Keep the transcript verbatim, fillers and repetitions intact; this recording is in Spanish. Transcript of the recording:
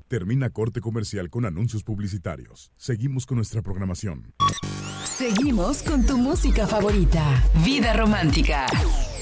Termina corte comercial con anuncios publicitarios. Seguimos con nuestra programación. Seguimos con tu música favorita. Vida Romántica.